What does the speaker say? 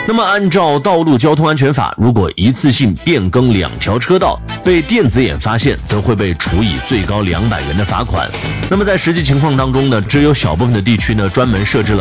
那么按照道路交通安全法，如果一次性变更2条车道，被电子眼发现，则会被处以最高200元的罚款。那么在实际情况当中呢，只有小部分的地区呢专门设置了